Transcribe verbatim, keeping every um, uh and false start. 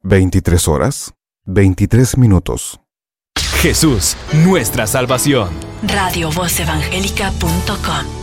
veintitrés horas, veintitrés minutos. Jesús, nuestra salvación. radio voz evangélica punto com